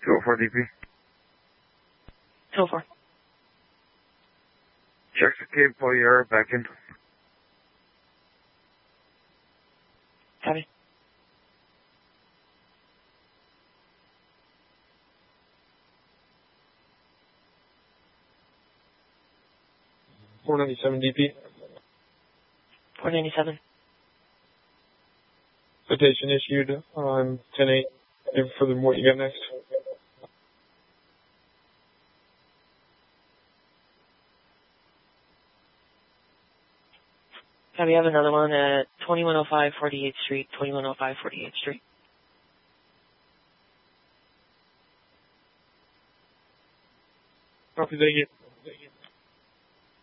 204 DP. 204. Check the cable, pull your air back in. Copy. .497 DP. 497. Citation issued on 10-8. And furthermore, what you got next? Copy. I have another one at 2105 48th Street. 2105 48th Street. Copy, thank you.